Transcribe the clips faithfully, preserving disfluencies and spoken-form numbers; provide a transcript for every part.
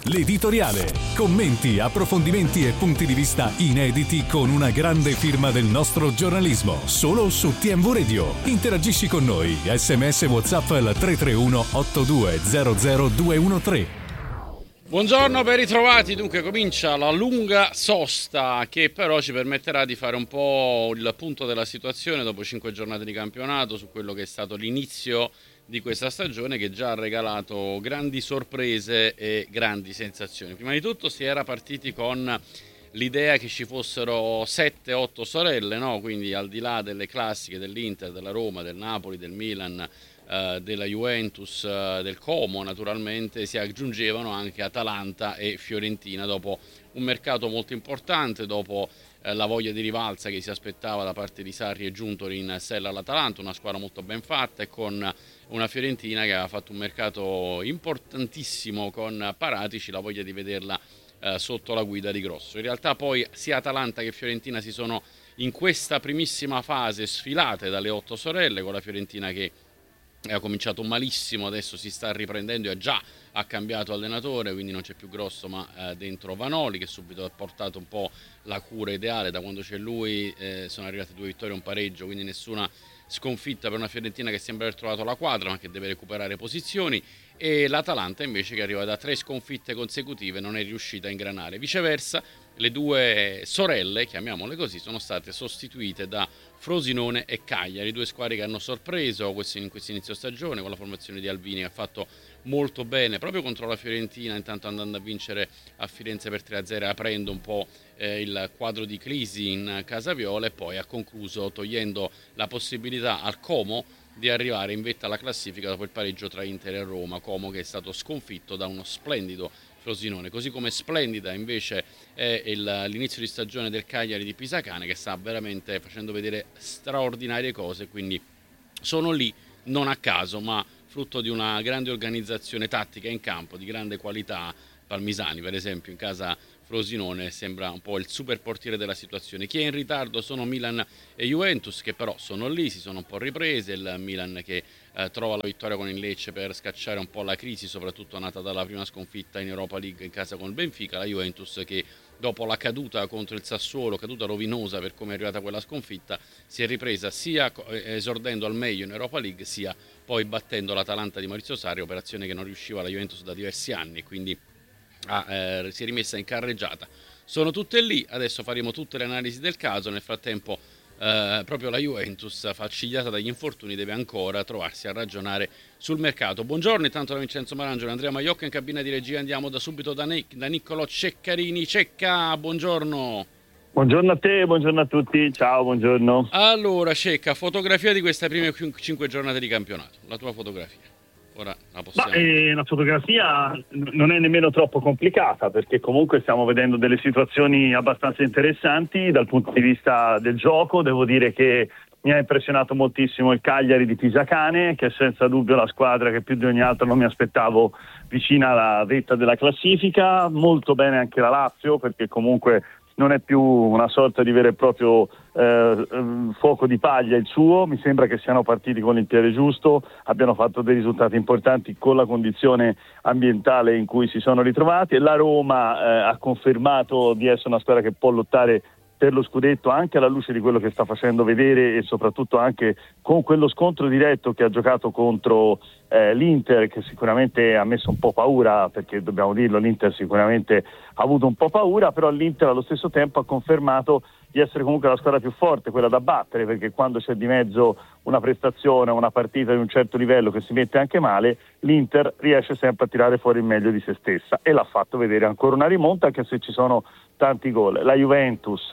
l'editoriale. Commenti, approfondimenti e punti di vista inediti con una grande firma del nostro giornalismo. Solo su T M V Radio. Interagisci con noi. Sms WhatsApp al tre tre uno otto due zero zero due uno tre. Buongiorno, ben ritrovati. Dunque comincia la lunga sosta che però ci permetterà di fare un po' il punto della situazione dopo cinque giornate di campionato su quello che è stato l'inizio di questa stagione, che già ha regalato grandi sorprese e grandi sensazioni. Prima di tutto si era partiti con l'idea che ci fossero sette otto sorelle, no? Quindi al di là delle classiche dell'Inter, della Roma, del Napoli, del Milan, Uh, della Juventus, uh, del Como, naturalmente si aggiungevano anche Atalanta e Fiorentina dopo un mercato molto importante, dopo uh, la voglia di rivalsa che si aspettava da parte di Sarri e Giuntoli in sella all'Atalanta, una squadra molto ben fatta, e con una Fiorentina che aveva fatto un mercato importantissimo con Paratici, la voglia di vederla uh, sotto la guida di Grosso. In realtà poi sia Atalanta che Fiorentina si sono in questa primissima fase sfilate dalle otto sorelle, con la Fiorentina che ha cominciato malissimo, adesso si sta riprendendo e già ha cambiato allenatore, quindi non c'è più Grosso ma eh, dentro Vanoli, che subito ha portato un po' la cura ideale. Da quando c'è lui eh, sono arrivate due vittorie e un pareggio, quindi nessuna sconfitta per una Fiorentina che sembra aver trovato la quadra ma che deve recuperare posizioni, e l'Atalanta invece che arriva da tre sconfitte consecutive non è riuscita a ingranare. Viceversa le due sorelle, chiamiamole così, sono state sostituite da Frosinone e Cagliari, due squadre che hanno sorpreso in questo inizio stagione con la formazione di Albini, che ha fatto molto bene proprio contro la Fiorentina, intanto andando a vincere a Firenze per tre a zero, aprendo un po' eh, il quadro di crisi in casa viola, e poi ha concluso togliendo la possibilità al Como di arrivare in vetta alla classifica dopo il pareggio tra Inter e Roma. Como che è stato sconfitto da uno splendido Frosinone. Così come splendida invece è il, l'inizio di stagione del Cagliari di Pisacane, che sta veramente facendo vedere straordinarie cose, quindi sono lì non a caso ma frutto di una grande organizzazione tattica in campo di grande qualità. Palmisani per esempio in casa Frosinone sembra un po' il super portiere della situazione. Chi è in ritardo sono Milan e Juventus, che però sono lì, si sono un po' riprese. Il Milan che eh, trova la vittoria con il Lecce per scacciare un po' la crisi, soprattutto nata dalla prima sconfitta in Europa League in casa con il Benfica. La Juventus che dopo la caduta contro il Sassuolo, caduta rovinosa per come è arrivata quella sconfitta, si è ripresa sia esordendo al meglio in Europa League, sia poi battendo l'Atalanta di Maurizio Sarri, operazione che non riusciva la Juventus da diversi anni, quindi Ah, eh, si è rimessa in carreggiata. Sono tutte lì, adesso faremo tutte le analisi del caso. Nel frattempo eh, proprio la Juventus, falcigliata dagli infortuni, deve ancora trovarsi a ragionare sul mercato. Buongiorno intanto da Vincenzo Marangelo, Andrea Maiocca in cabina di regia. Andiamo da subito da, ne- da Niccolò Ceccarini. Cecca, buongiorno. Buongiorno a te, buongiorno a tutti, ciao, buongiorno. Allora Cecca, fotografia di queste prime cinque giornate di campionato, la tua fotografia. Ora la possiamo... Ma, eh, la fotografia non è nemmeno troppo complicata, perché comunque stiamo vedendo delle situazioni abbastanza interessanti dal punto di vista del gioco. Devo dire che mi ha impressionato moltissimo il Cagliari di Pisacane, che è senza dubbio la squadra che più di ogni altra non mi aspettavo vicina alla vetta della classifica. Molto bene anche la Lazio, perché comunque non è più una sorta di vero e proprio eh, fuoco di paglia il suo. Mi sembra che siano partiti con il piede giusto, abbiano fatto dei risultati importanti con la condizione ambientale in cui si sono ritrovati. La Roma eh, ha confermato di essere una squadra che può lottare per lo scudetto anche alla luce di quello che sta facendo vedere, e soprattutto anche con quello scontro diretto che ha giocato contro eh, l'Inter, che sicuramente ha messo un po' paura, perché dobbiamo dirlo, l'Inter sicuramente ha avuto un po' paura, però l'Inter allo stesso tempo ha confermato di essere comunque la squadra più forte, quella da battere, perché quando c'è di mezzo una prestazione, una partita di un certo livello che si mette anche male, l'Inter riesce sempre a tirare fuori il meglio di se stessa, e l'ha fatto vedere ancora una rimonta, anche se ci sono tanti gol. La Juventus,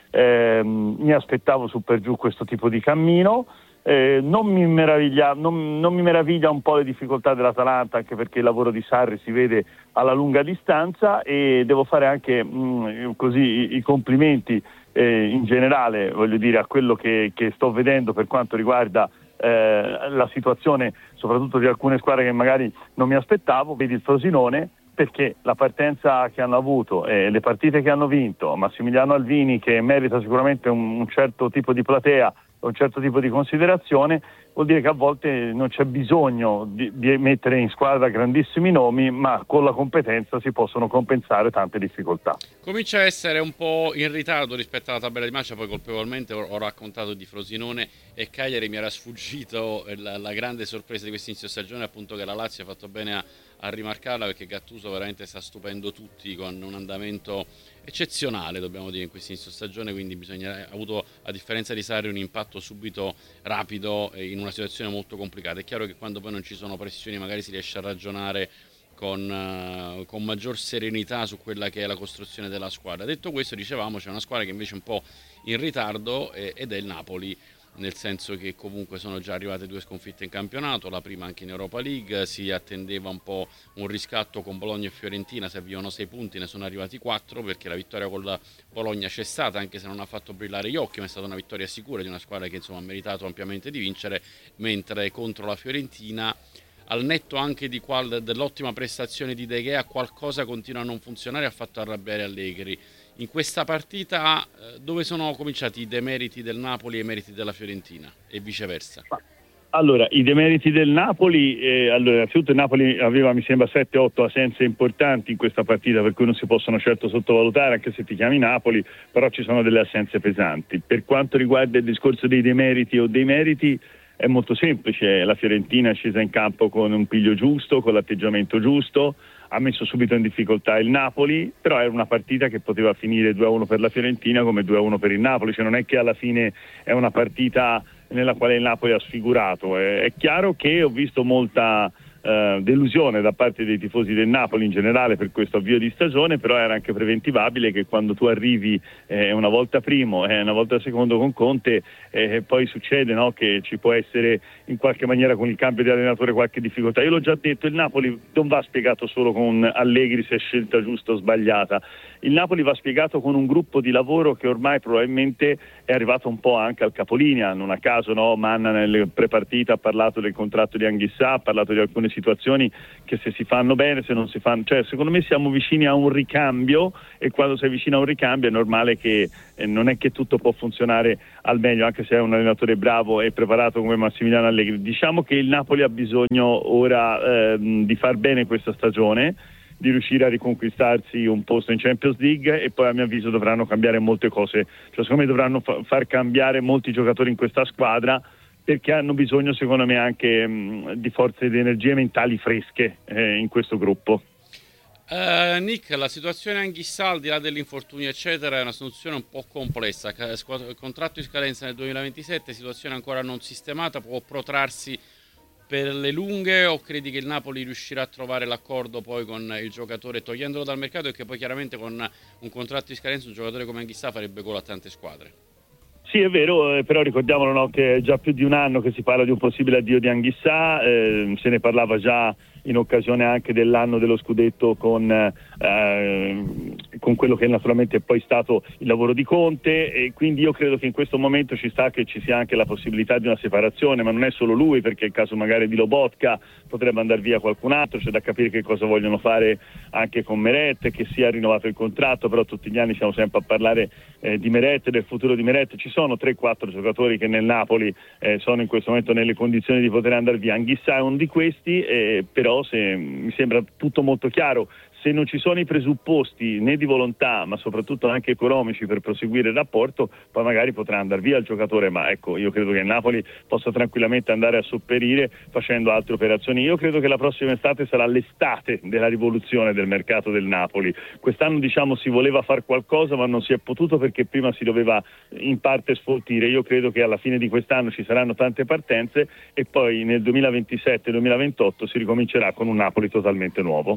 ehm, mi aspettavo su per giù questo tipo di cammino. Eh, non mi meraviglia non, non mi meraviglia un po' le difficoltà dell'Atalanta, anche perché il lavoro di Sarri si vede alla lunga distanza, e devo fare anche mh, così i, i complimenti eh, in generale, voglio dire, a quello che, che sto vedendo per quanto riguarda eh, la situazione soprattutto di alcune squadre che magari non mi aspettavo. Vedi il Frosinone, perché la partenza che hanno avuto e le partite che hanno vinto, Massimiliano Alvini, che merita sicuramente un, un certo tipo di platea, un certo tipo di considerazione, vuol dire che a volte non c'è bisogno di, di mettere in squadra grandissimi nomi, ma con la competenza si possono compensare tante difficoltà. Comincia a essere un po' in ritardo rispetto alla tabella di marcia, poi colpevolmente ho, ho raccontato di Frosinone e Cagliari, mi era sfuggito la, la grande sorpresa di quest'inizio stagione, appunto, che la Lazio ha fatto bene a, a rimarcarla, perché Gattuso veramente sta stupendo tutti con un andamento eccezionale, dobbiamo dire, in quest'inizio stagione, quindi bisogna, ha avuto, a differenza di Sarri, un impatto subito rapido in una situazione molto complicata. È chiaro che quando poi non ci sono pressioni magari si riesce a ragionare con, uh, con maggior serenità su quella che è la costruzione della squadra. Detto questo, dicevamo, c'è una squadra che invece è un po' in ritardo eh, ed è il Napoli, nel senso che comunque sono già arrivate due sconfitte in campionato, la prima anche in Europa League, si attendeva un po' un riscatto con Bologna e Fiorentina, servivano sei punti, ne sono arrivati quattro, perché la vittoria con la Bologna c'è stata, anche se non ha fatto brillare gli occhi, ma è stata una vittoria sicura di una squadra che insomma ha meritato ampiamente di vincere, mentre contro la Fiorentina, al netto anche di qual, dell'ottima prestazione di De Gea, qualcosa continua a non funzionare, ha fatto arrabbiare Allegri. In questa partita dove sono cominciati i demeriti del Napoli e i meriti della Fiorentina e viceversa? Allora, i demeriti del Napoli, eh, allora, innanzitutto il Napoli aveva, mi sembra, sette otto assenze importanti in questa partita, per cui non si possono certo sottovalutare, anche se ti chiami Napoli, però ci sono delle assenze pesanti. Per quanto riguarda il discorso dei demeriti o dei meriti, è molto semplice: la Fiorentina è scesa in campo con un piglio giusto, con l'atteggiamento giusto, ha messo subito in difficoltà il Napoli, però era una partita che poteva finire due a uno per la Fiorentina come due a uno per il Napoli, cioè non è che alla fine è una partita nella quale il Napoli ha sfigurato. È, è chiaro che ho visto molta eh, delusione da parte dei tifosi del Napoli in generale per questo avvio di stagione, però era anche preventivabile che quando tu arrivi eh, una volta primo e eh, una volta secondo con Conte, eh, poi succede, no, che ci può essere in qualche maniera con il cambio di allenatore qualche difficoltà. Io l'ho già detto, il Napoli non va spiegato solo con Allegri se è scelta giusta o sbagliata, il Napoli va spiegato con un gruppo di lavoro che ormai probabilmente è arrivato un po' anche al capolinea. Non a caso, no, Manna nelle prepartite ha parlato del contratto di Anghissà, ha parlato di alcune situazioni che se si fanno bene, se non si fanno, cioè secondo me siamo vicini a un ricambio, e quando sei vicino a un ricambio è normale che eh, non è che tutto può funzionare al meglio, anche se è un allenatore bravo e preparato come Massimiliano Allegri. Diciamo che il Napoli ha bisogno ora ehm, di far bene questa stagione, di riuscire a riconquistarsi un posto in Champions League, e poi a mio avviso dovranno cambiare molte cose, cioè secondo me dovranno fa- far cambiare molti giocatori in questa squadra, perché hanno bisogno secondo me anche mh, di forze e di energie mentali fresche eh, in questo gruppo. Uh, Nick, la situazione Anghissà, al di là dell'infortunio eccetera, è una situazione un po' complessa. Contratto in scadenza nel duemilaventisette, situazione ancora non sistemata, può protrarsi per le lunghe, o credi che il Napoli riuscirà a trovare l'accordo poi con il giocatore togliendolo dal mercato, e che poi chiaramente con un contratto in scadenza un giocatore come Anghissà farebbe gol a tante squadre? Sì, è vero, eh, però ricordiamolo, no, che è già più di un anno che si parla di un possibile addio di Anghissà, eh, se ne parlava già in occasione anche dell'anno dello scudetto con, eh, con quello che naturalmente è poi stato il lavoro di Conte, e quindi io credo che in questo momento ci sta che ci sia anche la possibilità di una separazione, ma non è solo lui, perché il caso magari di Lobotka potrebbe andare via qualcun altro, c'è da capire che cosa vogliono fare anche con Meret, che sia rinnovato il contratto, però tutti gli anni siamo sempre a parlare eh, di Meret, del futuro di Meret. Ci sono tre quattro giocatori che nel Napoli eh, sono in questo momento nelle condizioni di poter andare via, Anghissà è uno di questi, eh, però se, mi sembra tutto molto chiaro. Se non ci sono i presupposti né di volontà, ma soprattutto anche economici, per proseguire il rapporto, poi magari potrà andare via il giocatore, ma ecco, io credo che il Napoli possa tranquillamente andare a sopperire facendo altre operazioni. Io credo che la prossima estate sarà l'estate della rivoluzione del mercato del Napoli. Quest'anno, diciamo, si voleva far qualcosa, ma non si è potuto perché prima si doveva in parte sfoltire. Io credo che alla fine di quest'anno ci saranno tante partenze, e poi nel duemilaventisette duemilaventotto si ricomincerà con un Napoli totalmente nuovo.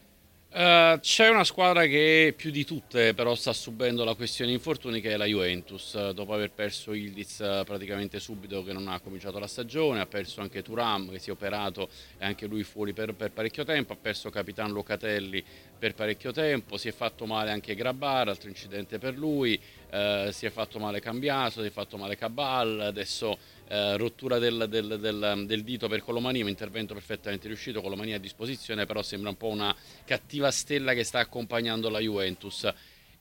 Uh, c'è una squadra che più di tutte però sta subendo la questione infortuni, che è la Juventus. Uh, dopo aver perso Ildiz uh, praticamente subito, che non ha cominciato la stagione, ha perso anche Thuram, che si è operato e anche lui fuori per, per parecchio tempo, ha perso Capitan Locatelli per parecchio tempo, si è fatto male anche Grabar, altro incidente per lui, uh, si è fatto male Cambiaso, si è fatto male Cabal, adesso Uh, rottura del, del, del, del dito per Colomani, un intervento perfettamente riuscito, Colomani a disposizione, però sembra un po' una cattiva stella che sta accompagnando la Juventus.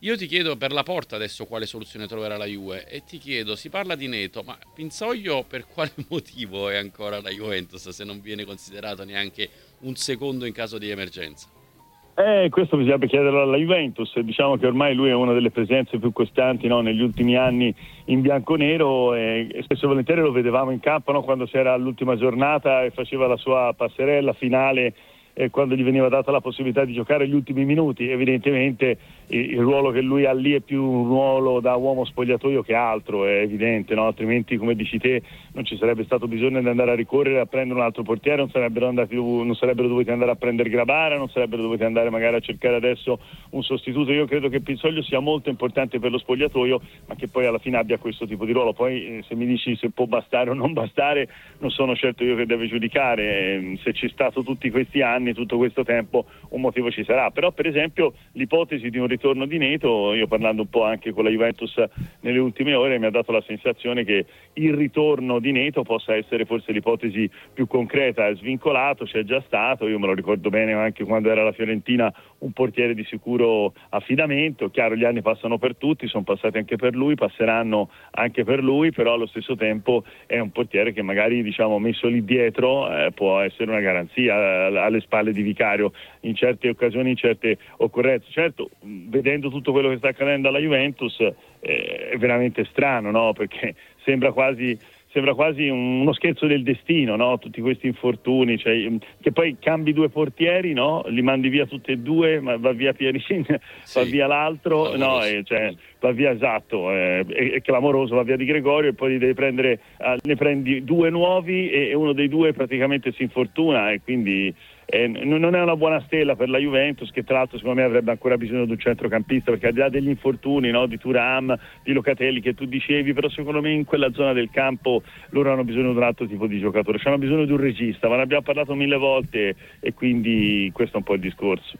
Io ti chiedo per la porta adesso quale soluzione troverà la Juve e ti chiedo, si parla di Neto, ma Pinsoglio per quale motivo è ancora la Juventus se non viene considerato neanche un secondo in caso di emergenza? Eh, questo bisognerebbe chiederlo alla Juventus. Diciamo che ormai lui è una delle presenze più costanti, no, negli ultimi anni in bianconero, e, e spesso e volentieri lo vedevamo in campo, no, quando c'era all'ultima giornata e faceva la sua passerella finale, e quando gli veniva data la possibilità di giocare gli ultimi minuti. Evidentemente il, il ruolo che lui ha lì è più un ruolo da uomo spogliatoio che altro, è evidente, no? Altrimenti, come dici te, non ci sarebbe stato bisogno di andare a ricorrere a prendere un altro portiere, non sarebbero andati, non sarebbero dovuti andare a prendere Grabara, non sarebbero dovuti andare magari a cercare adesso un sostituto. Io credo che Pinsoglio sia molto importante per lo spogliatoio, ma che poi alla fine abbia questo tipo di ruolo. Poi eh, se mi dici se può bastare o non bastare, non sono certo io che deve giudicare. Eh, se ci è stato tutti questi anni, tutto questo tempo, un motivo ci sarà. Però per esempio l'ipotesi di un ritorno di Neto, io parlando un po' anche con la Juventus nelle ultime ore, mi ha dato la sensazione che il ritorno di Neto possa essere forse l'ipotesi più concreta. È svincolato, c'è già stato, io me lo ricordo bene anche quando era la Fiorentina, un portiere di sicuro affidamento. Chiaro, gli anni passano per tutti, sono passati anche per lui, passeranno anche per lui, però allo stesso tempo è un portiere che magari, diciamo, messo lì dietro eh, può essere una garanzia eh, alle spalle di Vicario in certe occasioni, in certe occorrenze. Certo, vedendo tutto quello che sta accadendo alla Juventus eh, è veramente strano, no? Perché sembra quasi sembra quasi uno scherzo del destino, no? Tutti questi infortuni, cioè, che poi cambi due portieri, no? Li mandi via tutti e due, ma va via Pierin, sì, va via l'altro, no? E, cioè, va via, esatto, eh, è, è clamoroso, va via Di Gregorio e poi li devi prendere, eh, ne prendi due nuovi e, e uno dei due praticamente si infortuna, e quindi eh, non è una buona stella per la Juventus, che tra l'altro secondo me avrebbe ancora bisogno di un centrocampista, perché al di là degli infortuni, no? Di Thuram, di Locatelli che tu dicevi, però secondo me in quella zona del campo loro hanno bisogno di un altro tipo di giocatore, cioè hanno bisogno di un regista, ma ne abbiamo parlato mille volte e quindi questo è un po' il discorso.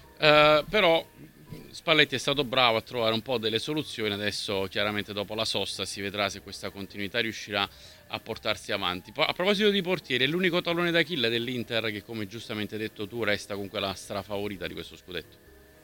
Uh, però Spalletti è stato bravo a trovare un po' delle soluzioni. Adesso chiaramente dopo la sosta si vedrà se questa continuità riuscirà a portarsi avanti. Poi, a proposito di portieri, è l'unico tallone d'Achille dell'Inter che, come giustamente detto tu, resta comunque la strafavorita di questo scudetto.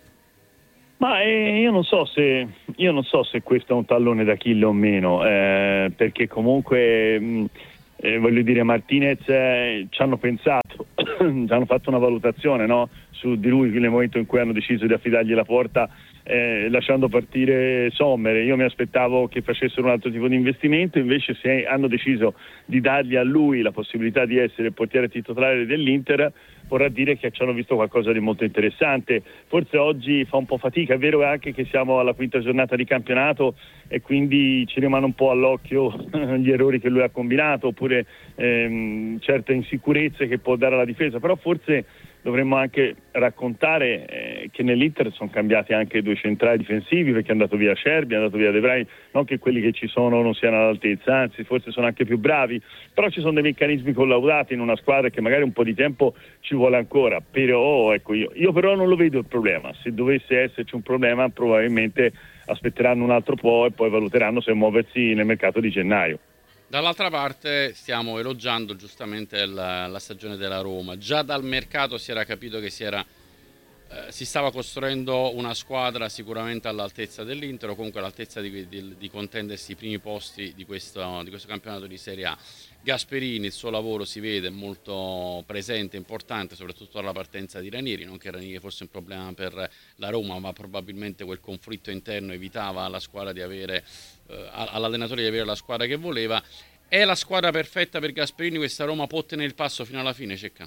Ma eh, io non so se io non so se questo è un tallone d'Achille o meno, eh, perché comunque mh, eh, voglio dire, Martinez eh, ci hanno pensato, ci hanno fatto una valutazione, no? Su di lui nel momento in cui hanno deciso di affidargli la porta, eh, lasciando partire Sommer. Io mi aspettavo che facessero un altro tipo di investimento, invece se hanno deciso di dargli a lui la possibilità di essere il portiere titolare dell'Inter, vorrà dire che ci hanno visto qualcosa di molto interessante. Forse oggi fa un po' fatica, è vero anche che siamo alla quinta giornata di campionato e quindi ci rimane un po' all'occhio gli errori che lui ha combinato, oppure ehm, certe insicurezze che può dare alla difesa, però forse dovremmo anche raccontare eh, che nell'Inter sono cambiati anche due centrali difensivi, perché è andato via Scerbi, è andato via De Vrij, non che quelli che ci sono non siano all'altezza, anzi forse sono anche più bravi, però ci sono dei meccanismi collaudati in una squadra che magari un po' di tempo ci vuole ancora. Però ecco, io, io però non lo vedo il problema. Se dovesse esserci un problema probabilmente aspetteranno un altro po' e poi valuteranno se muoversi nel mercato di gennaio. Dall'altra parte stiamo elogiando giustamente la, la stagione della Roma. Già dal mercato si era capito che si, era, eh, si stava costruendo una squadra sicuramente all'altezza dell'Inter, o comunque all'altezza di, di, di contendersi i primi posti di questo, di questo campionato di Serie A. Gasperini, il suo lavoro si vede molto presente, importante, soprattutto alla partenza di Ranieri. Non che Ranieri fosse un problema per la Roma, ma probabilmente quel conflitto interno evitava alla squadra di avere, eh, all'allenatore di avere la squadra che voleva. È la squadra perfetta per Gasperini questa Roma? Può tenere il passo fino alla fine, Cecca?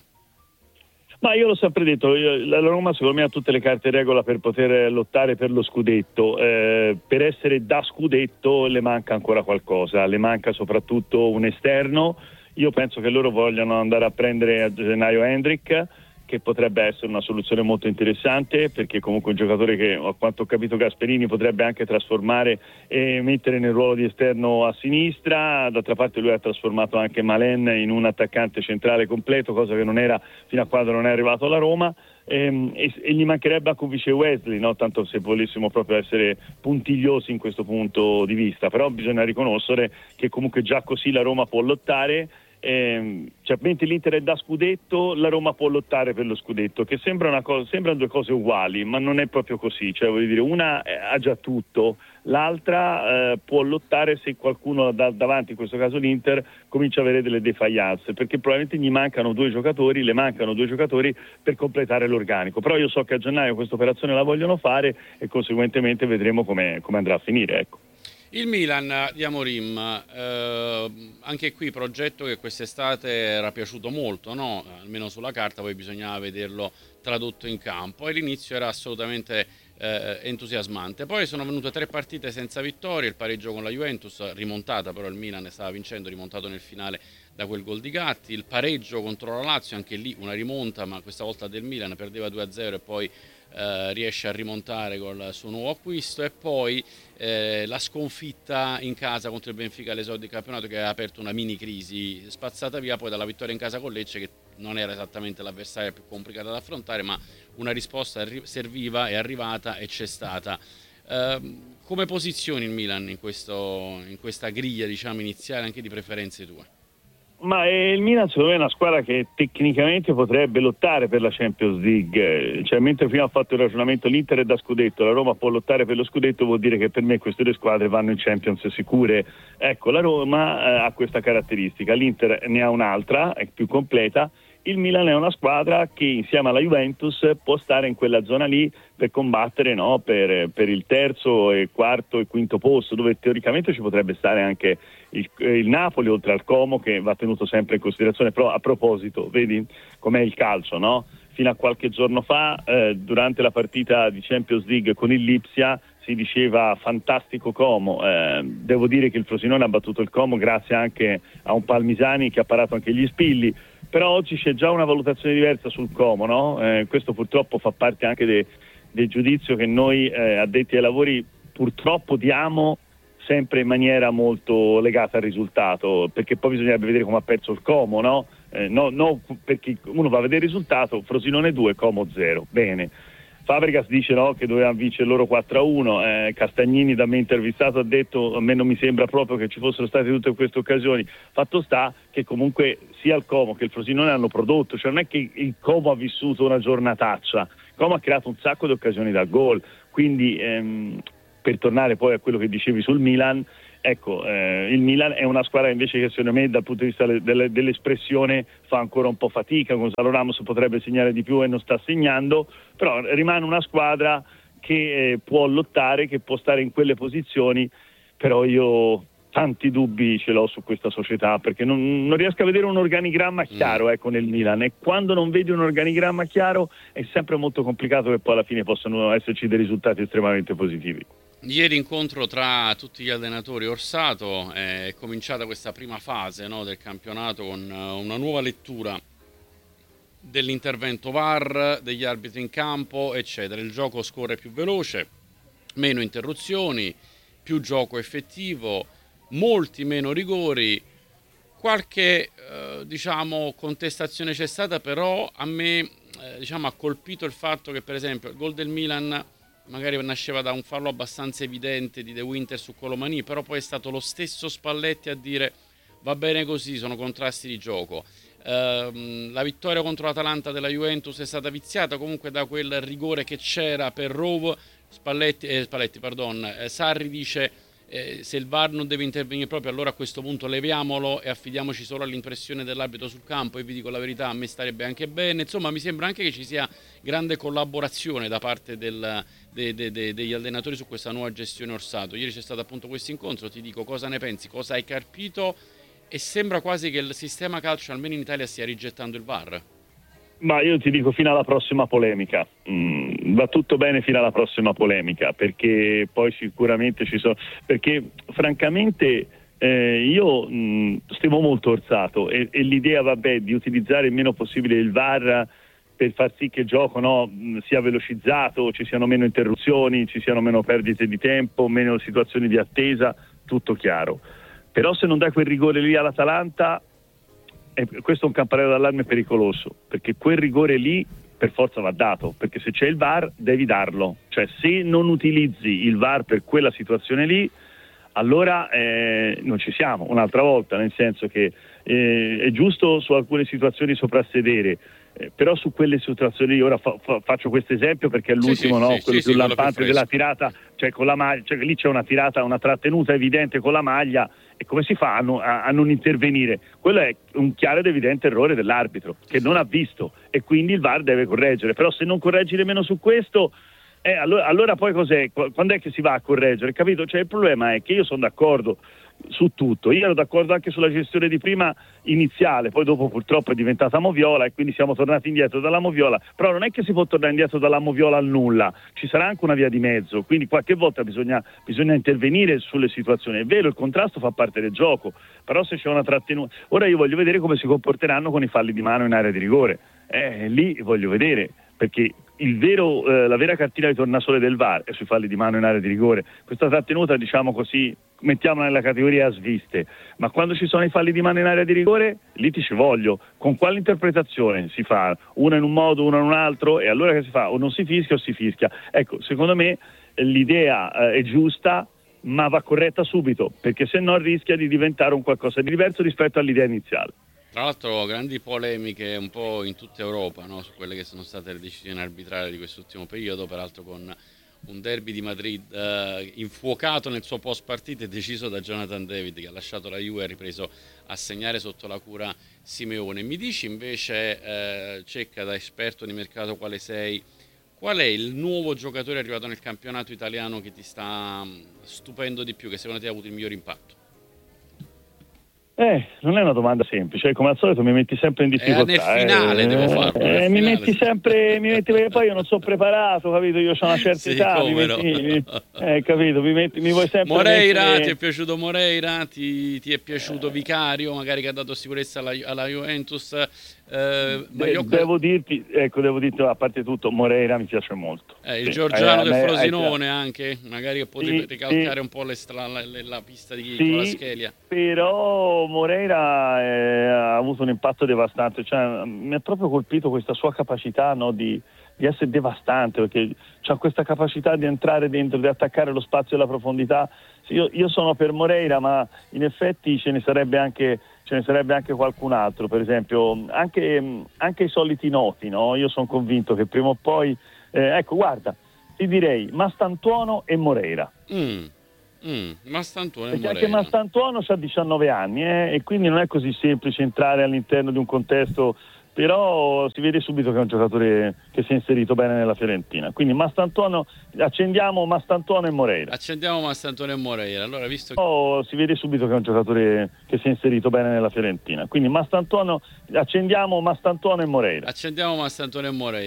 Ma io l'ho sempre detto, io, la Roma secondo me ha tutte le carte in regola per poter lottare per lo scudetto. Eh, per essere da scudetto le manca ancora qualcosa, le manca soprattutto un esterno. Io penso che loro vogliano andare a prendere a gennaio Hendrik, che potrebbe essere una soluzione molto interessante, perché comunque un giocatore che, a quanto ho capito, Gasperini potrebbe anche trasformare e mettere nel ruolo di esterno a sinistra. D'altra parte lui ha trasformato anche Malen in un attaccante centrale completo, cosa che non era fino a quando non è arrivato alla Roma. E, e, e gli mancherebbe anche un vice Wesley, no? Tanto se volessimo proprio essere puntigliosi in questo punto di vista, però bisogna riconoscere che comunque già così la Roma può lottare. Eh, cioè, mentre l'Inter è da scudetto, la Roma può lottare per lo scudetto, che sembra una cosa, sembrano due cose uguali, ma non è proprio così. Cioè, voglio dire, una ha già tutto, l'altra eh, può lottare se qualcuno da, davanti, in questo caso l'Inter, comincia a avere delle defaillance, perché probabilmente gli mancano due giocatori, le mancano due giocatori per completare l'organico. Però io so che a gennaio questa operazione la vogliono fare e conseguentemente vedremo come andrà a finire, ecco. Il Milan di Amorim, eh, anche qui progetto che quest'estate era piaciuto molto, no? Almeno sulla carta, poi bisognava vederlo tradotto in campo e l'inizio era assolutamente eh, entusiasmante. Poi sono venute tre partite senza vittorie, il pareggio con la Juventus, rimontata però il Milan stava vincendo, rimontato nel finale da quel gol di Gatti, il pareggio contro la Lazio, anche lì una rimonta, ma questa volta del Milan, perdeva due a zero e poi eh, riesce a rimontare col suo nuovo acquisto, e poi eh, la sconfitta in casa contro il Benfica all'esordio di campionato, che ha aperto una mini crisi, spazzata via poi dalla vittoria in casa con Lecce, che non era esattamente l'avversaria più complicata da affrontare, ma una risposta serviva, è arrivata e c'è stata. Eh, come posizioni il Milan in, questo, in questa griglia, diciamo, iniziale, anche di preferenze tue? Ma eh, il Milan secondo me è una squadra che tecnicamente potrebbe lottare per la Champions League, cioè mentre prima ho fatto il ragionamento l'Inter è da scudetto, la Roma può lottare per lo scudetto, vuol dire che per me queste due squadre vanno in Champions sicure. Ecco, la Roma eh, ha questa caratteristica, l'Inter ne ha un'altra, è più completa. Il Milan è una squadra che insieme alla Juventus può stare in quella zona lì per combattere, no, per, per il terzo e quarto e quinto posto, dove teoricamente ci potrebbe stare anche il, il Napoli, oltre al Como, che va tenuto sempre in considerazione. Però a proposito, vedi com'è il calcio, no? Fino a qualche giorno fa, eh, durante la partita di Champions League con il Lipsia, si diceva fantastico Como. Eh, devo dire che il Frosinone ha battuto il Como grazie anche a un Palmisani che ha parato anche gli spilli. Però oggi c'è già una valutazione diversa sul Como, no? Eh, questo purtroppo fa parte anche de, del giudizio che noi eh, addetti ai lavori purtroppo diamo sempre in maniera molto legata al risultato, perché poi bisognerebbe vedere come ha perso il Como, no? Eh, no, no, perché uno va a vedere il risultato, Frosinone due, Como zero, bene. Fabregas dice no, che dovevano vincere loro quattro a uno, eh, Castagnini da me intervistato ha detto a me non mi sembra proprio che ci fossero state tutte queste occasioni. Fatto sta che comunque sia il Como che il Frosinone hanno prodotto, cioè non è che il Como ha vissuto una giornataccia, il Como ha creato un sacco di occasioni da gol, quindi ehm, per tornare poi a quello che dicevi sul Milan, ecco, eh, il Milan è una squadra invece che secondo me dal punto di vista delle, dell'espressione fa ancora un po' fatica. Gonzalo Ramos potrebbe segnare di più e non sta segnando, però rimane una squadra che eh, può lottare, che può stare in quelle posizioni, però io tanti dubbi ce l'ho su questa società, perché non, non riesco a vedere un organigramma chiaro, ecco, nel Milan, e quando non vedi un organigramma chiaro è sempre molto complicato che poi alla fine possano esserci dei risultati estremamente positivi. Ieri incontro tra tutti gli allenatori Orsato, è cominciata questa prima fase, no, del campionato con una nuova lettura dell'intervento V A R, degli arbitri in campo, eccetera. Il gioco scorre più veloce, meno interruzioni, più gioco effettivo, molti meno rigori, qualche eh, diciamo contestazione c'è stata, però a me eh, diciamo ha colpito il fatto che per esempio il gol del Milan magari nasceva da un fallo abbastanza evidente di De Winter su Colomani, però poi è stato lo stesso Spalletti a dire va bene così, sono contrasti di gioco. Uh, la vittoria contro l'Atalanta della Juventus è stata viziata comunque da quel rigore che c'era per Rove. Spalletti, eh, Spalletti pardon, eh, Sarri dice eh, se il V A R non deve intervenire proprio, allora a questo punto leviamolo e affidiamoci solo all'impressione dell'arbitro sul campo. E vi dico la verità, a me starebbe anche bene. Insomma, mi sembra anche che ci sia grande collaborazione da parte del, de, de, de, degli allenatori su questa nuova gestione Orsato. Ieri c'è stato appunto questo incontro, ti dico cosa ne pensi, cosa hai carpito, e sembra quasi che il sistema calcio almeno in Italia stia rigettando il V A R. Ma io ti dico fino alla prossima polemica, mm, va tutto bene fino alla prossima polemica, perché poi sicuramente ci sono, perché francamente eh, io mh, stimo molto Orsato e, e l'idea vabbè di utilizzare il meno possibile il V A R per far sì che il gioco no, sia velocizzato, ci siano meno interruzioni, ci siano meno perdite di tempo, meno situazioni di attesa, tutto chiaro. Però se non dai quel rigore lì all'Atalanta, e questo è un campanello d'allarme pericoloso, perché quel rigore lì per forza va dato, perché se c'è il V A R devi darlo, cioè se non utilizzi il V A R per quella situazione lì, allora eh, non ci siamo un'altra volta, nel senso che eh, è giusto su alcune situazioni soprassedere, eh, però su quelle situazioni, ora fa, fa, faccio questo esempio perché è l'ultimo, sì, no? sì, quello sì, più sì, lampante quello più della tirata, cioè con la maglia, cioè lì c'è una tirata, una trattenuta evidente con la maglia, e come si fa a, no, a, a non intervenire? Quello è un chiaro ed evidente errore dell'arbitro che non ha visto, e quindi il V A R deve correggere. Però se non correggi nemmeno su questo, eh, allora, allora poi cos'è? Quando è che si va a correggere? Capito? Cioè il problema è che io sono d'accordo su tutto, io ero d'accordo anche sulla gestione di prima iniziale, poi dopo purtroppo è diventata moviola e quindi siamo tornati indietro dalla moviola, però non è che si può tornare indietro dalla moviola al nulla, ci sarà anche una via di mezzo, quindi qualche volta bisogna, bisogna intervenire sulle situazioni. È vero, il contrasto fa parte del gioco, però se c'è una trattenuta, ora io voglio vedere come si comporteranno con i falli di mano in area di rigore, eh, lì voglio vedere, perché il vero, eh, la vera cartina di tornasole del V A R è sui falli di mano in area di rigore. Questa trattenuta, diciamo così, mettiamola nella categoria sviste, ma quando ci sono i falli di mano in area di rigore, lì ti ci voglio. Con quale interpretazione si fa? Una in un modo, una in un altro, e allora che si fa? O non si fischia o si fischia. Ecco, secondo me l'idea eh, è giusta, ma va corretta subito, perché se no rischia di diventare un qualcosa di diverso rispetto all'idea iniziale. Tra l'altro grandi polemiche un po' in tutta Europa, no? Su quelle che sono state le decisioni arbitrali di quest'ultimo periodo, peraltro con un derby di Madrid eh, infuocato nel suo post partita e deciso da Jonathan David, che ha lasciato la Juve e ha ripreso a segnare sotto la cura Simeone. Mi dici invece, eh, Cecca, da esperto di mercato quale sei, qual è il nuovo giocatore arrivato nel campionato italiano che ti sta stupendo di più, che secondo te ha avuto il miglior impatto? Eh, non è una domanda semplice, come al solito mi metti sempre in difficoltà. Eh, nel finale eh, devo farlo. Eh, mi finale. metti sempre, mi metti perché poi io non sono preparato, capito? Io ho una certa sì, età, mi no. metti, mi, eh, capito? Mi, metti, mi vuoi sempre Moreira, mettere... ti è piaciuto Moreira? Ti, ti è piaciuto Vicario, magari che ha dato sicurezza alla, alla Juventus? Eh, De- io... Devo dirti, ecco, devo dirti, a parte tutto, Moreira mi piace molto. Eh, il sì. Giorgiano eh, del eh, Frosinone eh, anche, magari che può sì, ricalcare sì. un po' le stra- la, la pista di sì, Kvaratskhelia. Però Moreira eh, ha avuto un impatto devastante, cioè, mi ha proprio colpito questa sua capacità, no, di, di essere devastante, perché ha questa capacità di entrare dentro, di attaccare lo spazio e la profondità. Io, io sono per Moreira, ma in effetti ce ne sarebbe anche, ce ne sarebbe anche qualcun altro, per esempio anche, anche i soliti noti, no? Io sono convinto che prima o poi, eh, ecco guarda, ti direi Mastantuono e Moreira. Mm. Mm, Mastantuono e Perché Moreira. anche Mastantuono ha diciannove anni eh, e quindi non è così semplice entrare all'interno di un contesto, però si vede subito che è un giocatore che si è inserito bene nella Fiorentina. Quindi Mastantuono, accendiamo Mastantuono e Moreira. Accendiamo Mastantuono e Moreira. Allora, visto che... Oh, si vede subito che è un giocatore che si è inserito bene nella Fiorentina. Quindi Mastantuono, accendiamo Mastantuono e Moreira. Accendiamo Mastantuono e Moreira.